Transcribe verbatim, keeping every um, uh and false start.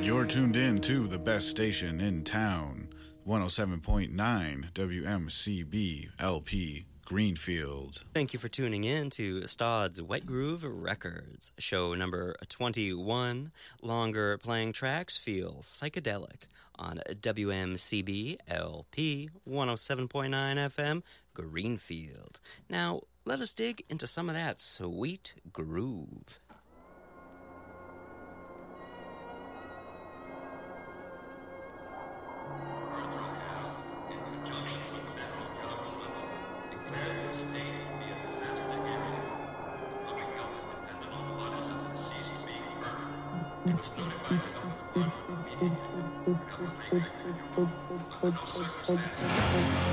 You're tuned in to the best station in town, one oh seven point nine W M C B L P Greenfield. Thank you for tuning in to Stod's Wet Groove Records, show number twenty-one. Longer playing tracks feel psychedelic on W M C B L P one oh seven point nine F M Greenfield. Now, let us dig into some of that sweet groove.